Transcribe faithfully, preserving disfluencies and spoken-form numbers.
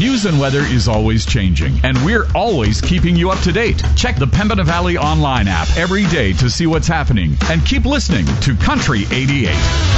News and weather is always changing, and we're always keeping you up to date. Check the Pembina Valley Online app every day to see what's happening, and keep listening to Country eighty-eight.